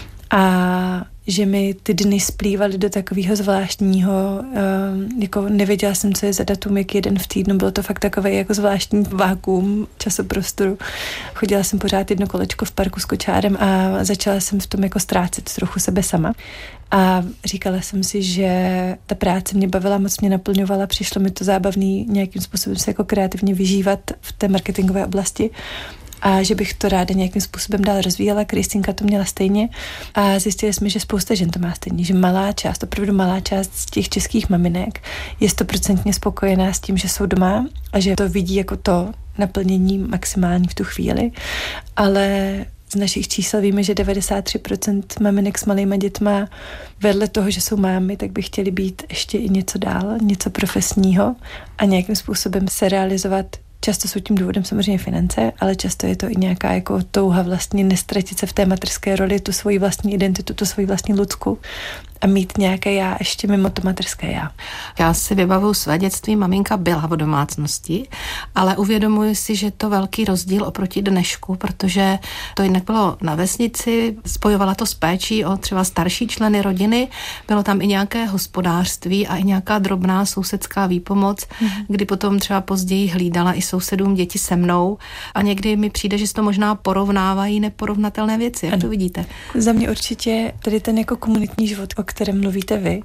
A že mi ty dny splývaly do takového zvláštního, jako nevěděla jsem, co je za datum, jak jeden v týdnu, bylo to fakt takové jako zvláštní vákuum časoprostoru. Chodila jsem pořád jedno kolečko v parku s kočárem a začala jsem v tom jako ztrácet trochu sebe sama. A říkala jsem si, že ta práce mě bavila, moc mě naplňovala, přišlo mi to zábavný nějakým způsobem se jako kreativně vyžívat v té marketingové oblasti. A že bych to ráda nějakým způsobem dál rozvíjela. Kristýnka to měla stejně a zjistili jsme, že spousta žen to má stejně, že malá část, opravdu malá část z těch českých maminek je stoprocentně spokojená s tím, že jsou doma a že to vidí jako to naplnění maximální v tu chvíli, ale z našich čísel víme, že devadesát tři procent maminek s malýma dětma vedle toho, že jsou mámy, tak by chtěli být ještě i něco dál, něco profesního a nějakým způsobem se realizovat. Často jsou tím důvodem samozřejmě finance, ale často je to i nějaká jako touha vlastně nestratit se v té materské roli, tu svoji vlastní identitu, tu svoji vlastní lidskou a mít nějaké já ještě mimo to materské já. Já si vybavuju své dětství, maminka byla v domácnosti, ale uvědomuji si, že to velký rozdíl oproti dnešku, protože to jinak bylo na vesnici, spojovala to s péčí o třeba starší členy rodiny, bylo tam i nějaké hospodářství a i nějaká drobná sousedská výpomoc, mm. kdy potom třeba později hlídala i sousedům, děti se mnou a někdy mi přijde, že se to možná porovnávají neporovnatelné věci. Jak ano. to vidíte? Za mě určitě tady ten jako komunitní život, o kterém mluvíte vy,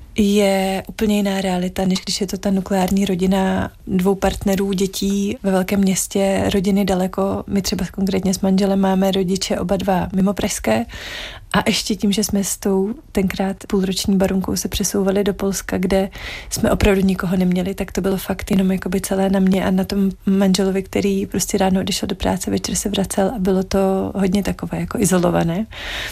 je úplně jiná realita, než když je to ta nukleární rodina dvou partnerů, dětí ve velkém městě, rodiny daleko. My třeba konkrétně s manželem máme rodiče oba dva mimo pražské a ještě tím, že jsme s tou tenkrát půlroční barunkou se přesouvali do Polska, kde jsme opravdu nikoho neměli, tak to bylo fakt jenom jakoby celé na mě a na tom manželovi, který prostě ráno odešel do práce, večer se vracel a bylo to hodně takové jako izolované.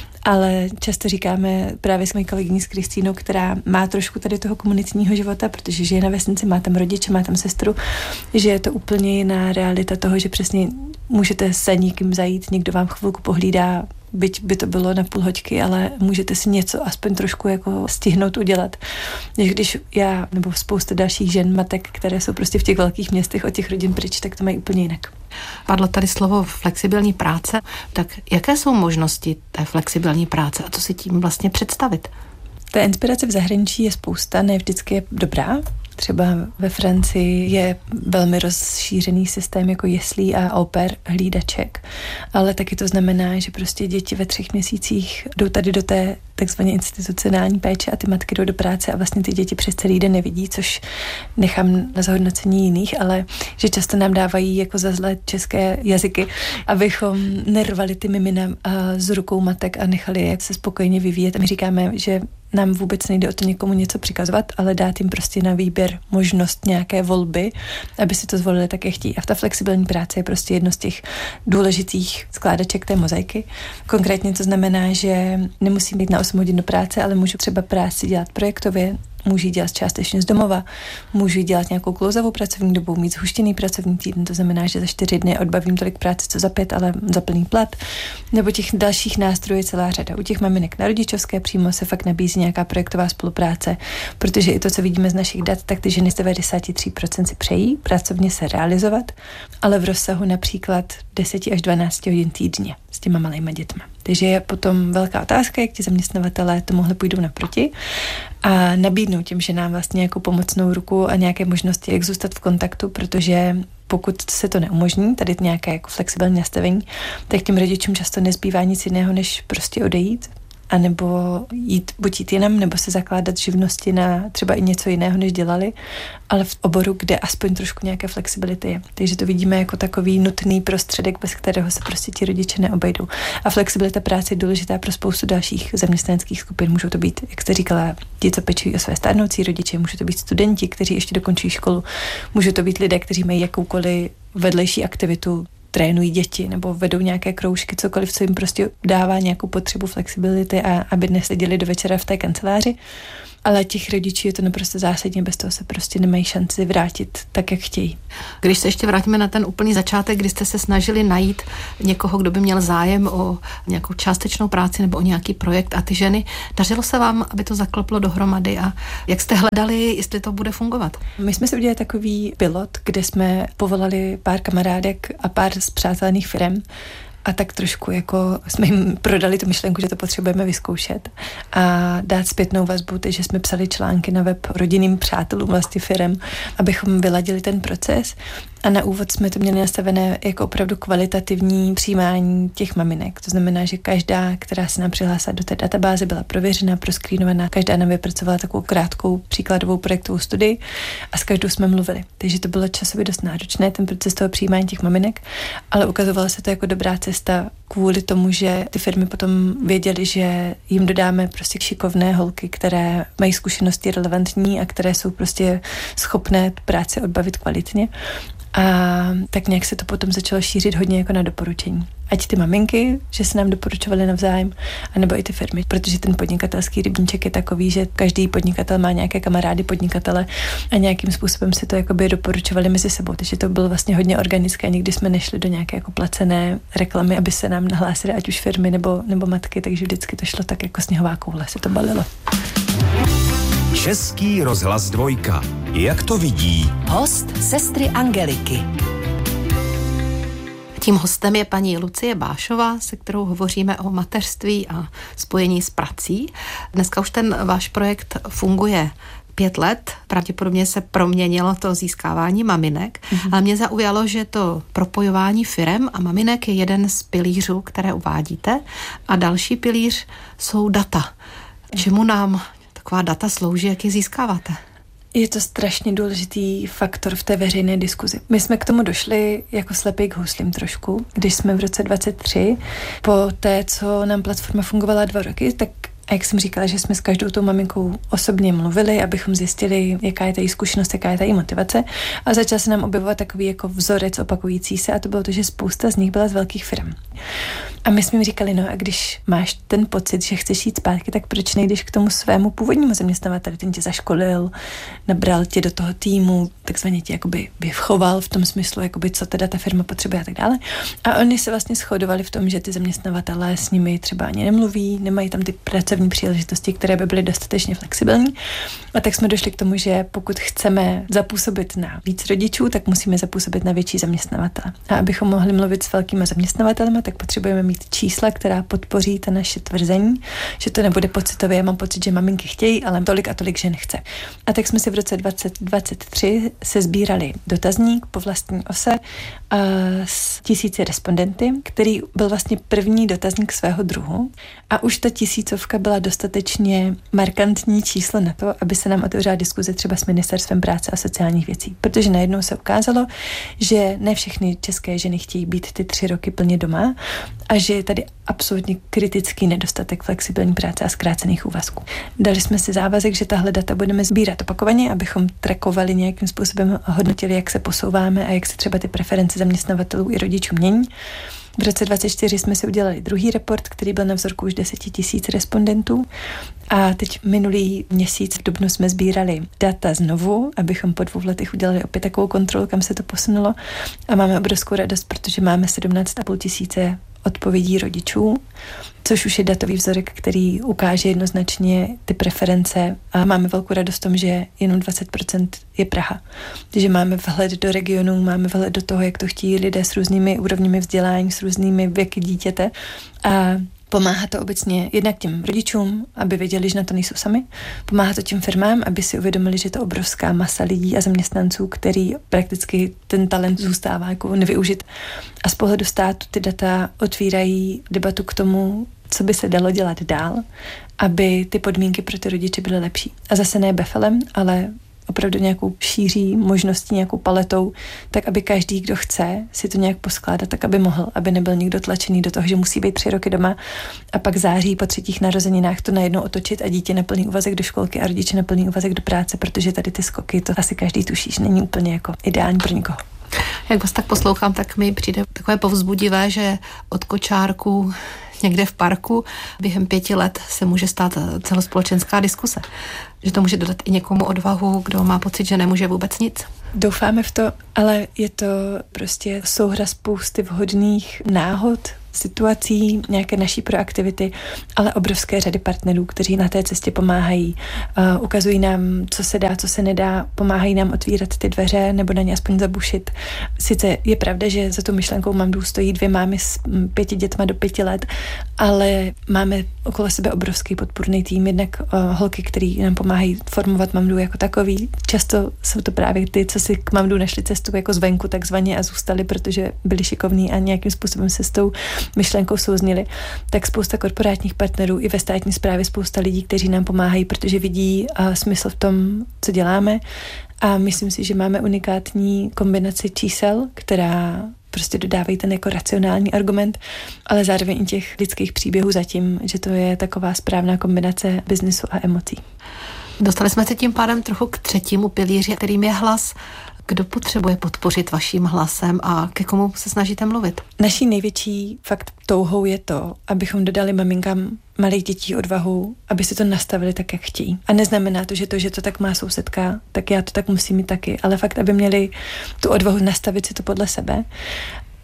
Ale často říkáme právě s mojí kolegyní s Kristýnou, která má trošku tady toho komunitního života, protože žije na vesnici, má tam rodiče, má tam sestru, že je to úplně jiná realita toho, že přesně můžete se někým zajít, někdo vám chvilku pohlídá, byť by to bylo na půl hoďky, ale můžete si něco aspoň trošku jako stihnout udělat. Než když já nebo spousta dalších žen, matek, které jsou prostě v těch velkých městech od těch rodin pryč, tak to mají úplně jinak. Padlo tady slovo flexibilní práce, tak jaké jsou možnosti té flexibilní práce a co si tím vlastně představit? Ta inspirace v zahraničí je spousta, ne vždycky je dobrá. Třeba ve Francii je velmi rozšířený systém jako jeslí a au pair hlídaček, ale taky to znamená, že prostě děti ve třech měsících jdou tady do té takzvané institucionální péče a ty matky jdou do práce a vlastně ty děti přes celý den nevidí, což nechám na zhodnocení jiných, ale že často nám dávají jako za zlé české jazyky, abychom nervali ty mimina z rukou matek a nechali je se spokojně vyvíjet. A my říkáme, že nám vůbec nejde o to někomu něco přikazovat, ale dát jim prostě na výběr možnost nějaké volby, aby si to zvolili tak, jak chtějí. A ta flexibilní práce je prostě jedno z těch důležitých skládaček té mozaiky. Konkrétně to znamená, že nemusím být na osm hodin do práce, ale můžu třeba práci dělat projektově, můžu ji dělat částečně z domova, můžu ji dělat nějakou klouzavou pracovní dobu, mít zhuštěný pracovní týden, to znamená, že za čtyři dny odbavím tolik práce, co za pět, ale za plný plat. Nebo těch dalších nástrojů je celá řada. U těch maminek na rodičovské přímo se fakt nabízí nějaká projektová spolupráce, protože i to, co vidíme z našich dat, tak ty ženy z devadesát tři procent si přejí pracovně se realizovat, ale v rozsahu například deset až dvanáct hodin týdně s těma malejma dětma. Takže je potom velká otázka, jak ti zaměstnavatelé tomuhle půjdou naproti a nabídnou těm ženám vlastně jako pomocnou ruku a nějaké možnosti, jak zůstat v kontaktu, protože pokud se to neumožní, tady nějaké jako flexibilní nastavení, tak těm rodičům často nezbývá nic jiného, než prostě odejít, anebo jít buď jít jinam, nebo se zakládat živnosti na třeba i něco jiného, než dělali, ale v oboru, kde aspoň trošku nějaké flexibility je. Takže to vidíme jako takový nutný prostředek, bez kterého se prostě ti rodiče neobejdou. A flexibilita práce je důležitá pro spoustu dalších zaměstnaneckých skupin. Můžou to být, jak jste říkala, ti, co pečují o své stárnoucí rodiče, můžou to být studenti, kteří ještě dokončují školu, můžou to být lidé, kteří mají jakoukoliv vedlejší aktivitu, trénují děti nebo vedou nějaké kroužky, cokoliv, co jim prostě dává nějakou potřebu flexibility a aby neseděli do večera v té kanceláři. Ale těch rodičů je to naprosto zásadně, bez toho se prostě nemají šanci vrátit tak, jak chtějí. Když se ještě vrátíme na ten úplný začátek, kdy jste se snažili najít někoho, kdo by měl zájem o nějakou částečnou práci nebo o nějaký projekt a ty ženy, dařilo se vám, aby to zakloplo dohromady a jak jste hledali, jestli to bude fungovat? My jsme si udělali takový pilot, kde jsme povolali pár kamarádek a pár spřátelených firem, a tak trošku jako jsme jim prodali tu myšlenku, že to potřebujeme vyzkoušet a dát zpětnou vazbu, takže jsme psali články na web rodinným přátelům vlastně firem, abychom vyladili ten proces. A na úvod jsme to měli nastavené jako opravdu kvalitativní přijímání těch maminek. To znamená, že každá, která se nám přihlásila do té databáze, byla prověřena, proskrínovaná, každá nám vypracovala takovou krátkou příkladovou projektovou studii a s každou jsme mluvili. Takže to bylo časově dost náročné, ten proces toho přijímání těch maminek, ale ukazovalo se to jako dobrá cesta kvůli tomu, že ty firmy potom věděly, že jim dodáme prostě šikovné holky, které mají zkušenosti relevantní a které jsou prostě schopné práci odbavit kvalitně. A tak nějak se to potom začalo šířit hodně jako na doporučení. Ať ty maminky, že se nám doporučovaly navzájem, anebo i ty firmy, protože ten podnikatelský rybníček je takový, že každý podnikatel má nějaké kamarády podnikatele a nějakým způsobem si to jakoby doporučovali mezi sebou. Takže to bylo vlastně hodně organické, nikdy jsme nešli do nějaké jako placené reklamy, aby se nám nahlásily ať už firmy nebo, nebo matky, takže vždycky to šlo tak jako sněhová koule, se to balilo. Český rozhlas dvojka. Jak to vidí? Host sestry Angeliky. Tím hostem je paní Lucie Bášová, se kterou hovoříme o mateřství a spojení s prací. Dneska už ten váš projekt funguje pět let. Pravděpodobně se proměnilo to získávání maminek, mm-hmm. ale mě zaujalo, že to propojování firem a maminek je jeden z pilířů, které uvádíte, a další pilíř jsou data. Čemu nám taková data slouží, jak je získáváte? Je to strašně důležitý faktor v té veřejné diskuzi. My jsme k tomu došli jako slepý k houslím trošku, když jsme v roce dvacet tři, po té, co nám platforma fungovala dva roky, tak a jak jsem říkala, že jsme s každou tou maminkou osobně mluvili, abychom zjistili, jaká je ta její zkušenost, jaká je ta její motivace. A začal se nám objevovat takový jako vzorec opakující se, a to bylo to, že spousta z nich byla z velkých firm. A my jsme jim říkali, no a když máš ten pocit, že chceš jít zpátky, tak proč nejdeš k tomu svému původnímu zaměstnavateli, ten tě zaškolil, nabral tě do toho týmu, takzvaně tě jakoby vychoval v tom smyslu, jakoby co teda ta firma potřebuje a tak dále. A oni se vlastně shodovali v tom, že ty zaměstnavatelé s nimi třeba ani nemluví, nemají tam ty pracovní příležitosti, které by byly dostatečně flexibilní. A tak jsme došli k tomu, že pokud chceme zapůsobit na víc rodičů, tak musíme zapůsobit na větší zaměstnavatele. A abychom mohli mluvit s velkými zaměstnavatelemi, tak potřebujeme mít čísla, která podpoří ta naše tvrzení, že to nebude pocitově. Já mám pocit, že maminky chtějí, ale tolik a tolik žen chce. A tak jsme si v roce dvacet dvacet tři se sbírali dotazník po vlastní ose a s tisíci respondenty, který byl vlastně první dotazník svého druhu. A už ta tisícovka byla dostatečně markantní číslo na to, aby se nám otevřela diskuze třeba s Ministerstvem práce a sociálních věcí. Protože najednou se ukázalo, že ne všechny české ženy chtějí být ty tři roky plně doma a že je tady absolutně kritický nedostatek flexibilní práce a zkrácených úvazků. Dali jsme si závazek, že tahle data budeme sbírat opakovaně, abychom trackovali nějakým způsobem a hodnotili, jak se posouváme a jak se třeba ty preference zaměstnavatelů i rodičů mění. V roce dvacet čtyři jsme si udělali druhý report, který byl na vzorku už deset tisíc respondentů. A teď minulý měsíc v dubnu jsme sbírali data znovu, abychom po dvou letech udělali opět takovou kontrolu, kam se to posunulo. A máme obrovskou radost, protože máme sedmnáct a půl tisíce odpovědí rodičů, což už je datový vzorek, který ukáže jednoznačně ty preference, a máme velkou radost v tom, že jenom dvacet procent je Praha. Takže máme vhled do regionů, máme vhled do toho, jak to chtějí lidé s různými úrovněmi vzdělání, s různými věky dítěte, a pomáhá to obecně jednak těm rodičům, aby věděli, že na to nejsou sami. Pomáhá to těm firmám, aby si uvědomili, že to je obrovská masa lidí a zaměstnanců, který prakticky ten talent zůstává jako nevyužit. A z pohledu státu ty data otvírají debatu k tomu, co by se dalo dělat dál, aby ty podmínky pro ty rodiče byly lepší. A zase ne befelem, ale opravdu nějakou šíří možností, nějakou paletou, tak aby každý, kdo chce, si to nějak poskládat, tak aby mohl, aby nebyl nikdo tlačený do toho, že musí být tři roky doma a pak září po třetích narozeninách to najednou otočit a dítě na plný úvazek do školky a rodiče na plný úvazek do práce, protože tady ty skoky, to asi každý tušíš, není úplně jako ideální pro nikoho. Jak vás tak poslouchám, tak mi přijde takové povzbudivé, že od kočárku někde v parku během pěti let se může stát celospolečenská diskuse. Že to může dodat i někomu odvahu, kdo má pocit, že nemůže vůbec nic. Doufáme v to, ale je to prostě souhra spousty vhodných náhod, situací, nějaké naší proaktivity, ale obrovské řady partnerů, kteří na té cestě pomáhají, uh, ukazují nám, co se dá, co se nedá, pomáhají nám otvírat ty dveře nebo na ně aspoň zabušit. Sice je pravda, že za tu myšlenkou Mamdu stojí dvě mámy s pěti dětma do pěti let, ale máme okolo sebe obrovský podpůrný tým, jednak uh, holky, který nám pomáhají formovat Mamdu jako takový. Často jsou to právě ty, co si k Mamdu našli cestu jako zvenku takzvaně a zůstali, protože byli šikovní a nějakým způsobem se s tou myšlenkou souznili. Tak spousta korporátních partnerů i ve státní správě, spousta lidí, kteří nám pomáhají, protože vidí uh, smysl v tom, co děláme, a myslím si, že máme unikátní kombinaci čísel, která prostě dodávají ten jako racionální argument, ale zároveň i těch lidských příběhů zatím, že to je taková správná kombinace biznesu a emocí. Dostali jsme se tím pádem trochu k třetímu pilíři, kterým je hlas. Kdo potřebuje podpořit vaším hlasem a ke komu se snažíte mluvit? Naší největší fakt touhou je to, abychom dodali maminkám malých dětí odvahu, aby si to nastavili tak, jak chtějí. A neznamená to, že to, že to tak má sousedka, tak já to tak musím mít taky, ale fakt, aby měli tu odvahu nastavit si to podle sebe.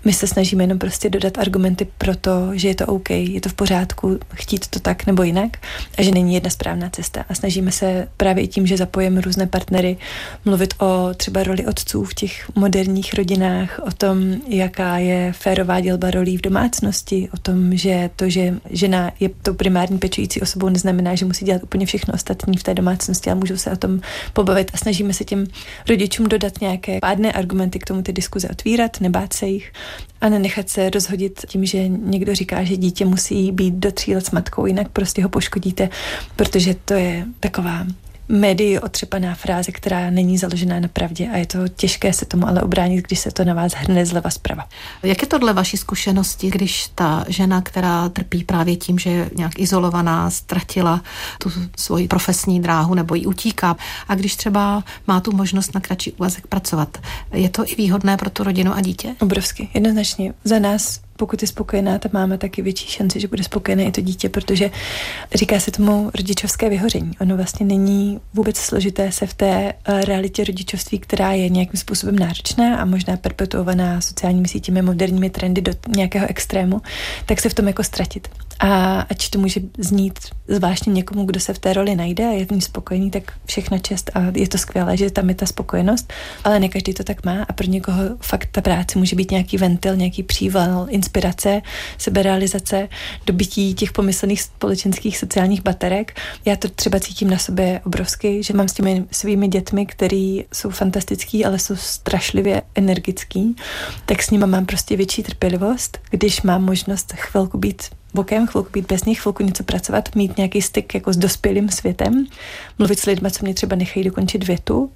My se snažíme jenom prostě dodat argumenty pro to, že je to OK, je to v pořádku, chtít to tak nebo jinak a že není jedna správná cesta. A snažíme se právě i tím, že zapojíme různé partnery, mluvit o třeba roli otců v těch moderních rodinách, o tom, jaká je férová dělba rolí v domácnosti, o tom, že to, že žena je tou primární pečující osobou, neznamená, že musí dělat úplně všechno ostatní v té domácnosti, ale můžou se o tom pobavit a snažíme se těm rodičům dodat nějaké pádné argumenty k tomu ty diskuze otvírat, nebát se jich a nenechat se rozhodit tím, že někdo říká, že dítě musí být do tří let s matkou, jinak prostě ho poškodíte, protože to je taková médii otřepaná fráze, která není založená na pravdě a je to těžké se tomu ale obránit, když se to na vás hrne zleva zprava. Jak je to dle vaší zkušenosti, když ta žena, která trpí právě tím, že je nějak izolovaná, ztratila tu svoji profesní dráhu nebo ji utíká a když třeba má tu možnost na kratší úvazek pracovat, je to i výhodné pro tu rodinu a dítě? Obrovsky, jednoznačně. Za nás, pokud je spokojená ta máma, tak je větší šance, že bude spokojené i to dítě, protože říká se tomu rodičovské vyhoření. Ono vlastně není vůbec složité se v té realitě rodičovství, která je nějakým způsobem náročná a možná perpetuovaná sociálními sítěmi, moderními trendy do nějakého extrému, tak se v tom jako ztratit. A ať to může znít zvláštně někomu, kdo se v té roli najde a je v ní spokojený, tak všechna čest a je to skvělé, že tam je ta spokojenost, ale ne každý to tak má a pro někoho fakt ta práce může být nějaký ventil, nějaký příval, inspirace, seberealizace, dobytí těch pomyslných společenských sociálních baterek. Já to třeba cítím na sobě obrovsky, že mám s těmi svými dětmi, který jsou fantastický, ale jsou strašlivě energický, tak s nimi mám prostě větší trpělivost, když mám možnost chvilku být bokem, chvilku být bez nich, chvilku něco pracovat, mít nějaký styk jako s dospělým světem, mluvit s lidmi, co mě třeba nechají dokončit větu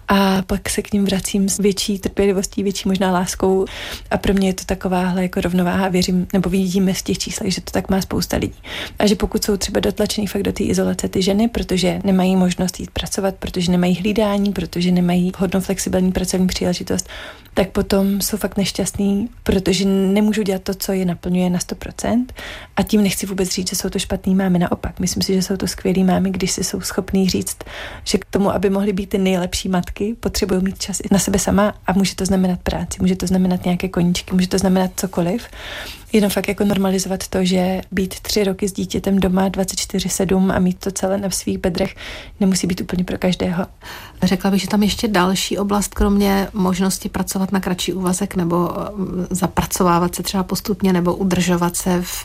a pak se k ním vracím s větší trpělivostí, větší možná láskou a pro mě je to takováhle jako rovnováha, věřím, nebo vidíme z těch číslech, že to tak má spousta lidí. A že pokud jsou třeba dotlačený fakt do té izolace ty ženy, protože nemají možnost jít pracovat, protože nemají hlídání, protože nemají vhodnou flexibilní pracovní příležitost, tak potom jsou fakt nešťastný, protože nemůžou dělat to, co je naplňuje na sto procent. A tím nechci vůbec říct, že jsou to špatný mámy, naopak. Myslím si, že jsou to skvělý mámy, když si jsou schopný říct, že k tomu, aby mohly být ty nejlepší matky, potřebují mít čas na sebe sama a může to znamenat práci, může to znamenat nějaké koníčky, může to znamenat cokoliv. Jenom fakt jako normalizovat to, že být tři roky s dítětem doma dvacet čtyři sedm a mít to celé na svých bedrech nemusí být úplně pro každého. Řekla bych, že tam ještě další oblast, kromě možnosti pracovat na kratší úvazek nebo zapracovávat se třeba postupně nebo udržovat se v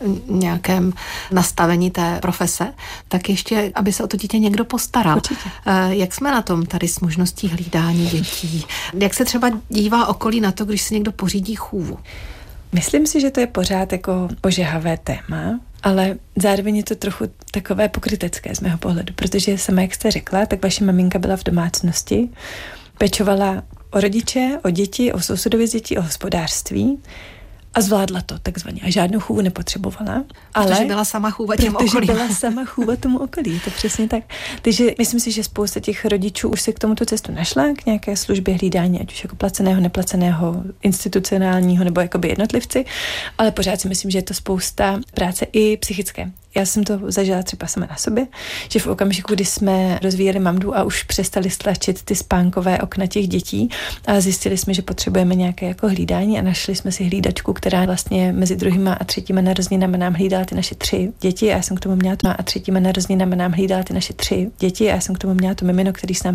nějakém nastavení té profese, tak ještě, aby se o to dítě někdo postaral. Určitě. Jak jsme na tom tady s možností hlídání dětí? Jak se třeba dívá okolí na to, když si někdo pořídí chůvu? Myslím si, že to je pořád jako ožehavé téma, ale zároveň je to trochu takové pokrytecké z mého pohledu, protože sama, jak jste řekla, tak vaše maminka byla v domácnosti, pečovala o rodiče, o děti, o sousedově děti, o hospodářství a zvládla to takzvaně a žádnou chůvu nepotřebovala. Protože ale byla sama chůva těm protože okolí. byla sama chůva tomu okolí, to přesně tak. Takže myslím si, že spousta těch rodičů už se k tomuto cestu našla, k nějaké službě hlídání, ať už jako placeného, neplaceného, institucionálního nebo jakoby jednotlivci, ale pořád si myslím, že je to spousta práce i psychické. Já jsem to zažila třeba sama na sobě, že v okamžiku, kdy jsme rozvíjeli mamdu a už přestali stlačit ty spánkové okna těch dětí a zjistili jsme, že potřebujeme nějaké jako hlídání a našli jsme si hlídačku, která vlastně mezi druhýma a třetíma narozeninami nám hlídala ty naše tři děti a já jsem k tomu měla to a třetíma narozeninami nám hlídala ty naše tři děti a já jsem k tomu měla to mimino, který s námi